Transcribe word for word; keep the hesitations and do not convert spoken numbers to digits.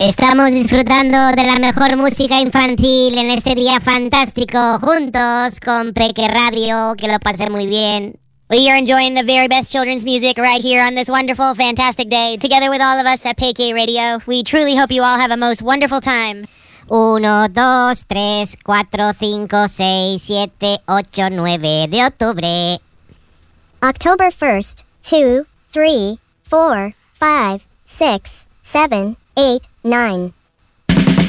Estamos disfrutando de la mejor música infantil en este día fantástico, juntos con Peque Radio, que lo pasé muy bien. We are enjoying the very best children's music right here on this wonderful, fantastic day, together with all of us at Peque Radio. We truly hope you all have a most wonderful time. Uno, dos, tres, cuatro, cinco, seis, siete, ocho, nueve de octubre. October first, two, three, four, five, six, seven, eight, nine.